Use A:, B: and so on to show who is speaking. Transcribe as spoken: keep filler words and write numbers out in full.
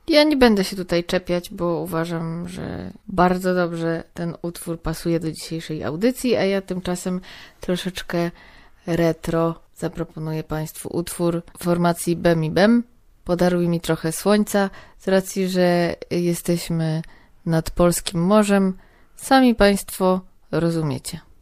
A: Ja nie będę się tutaj czepiać, bo uważam, że bardzo dobrze ten utwór pasuje do dzisiejszej audycji, a ja tymczasem troszeczkę retro zaproponuję Państwu utwór formacji Bem i Bem. Podaruj mi trochę słońca, z racji, że jesteśmy nad polskim morzem. Sami Państwo rozumiecie.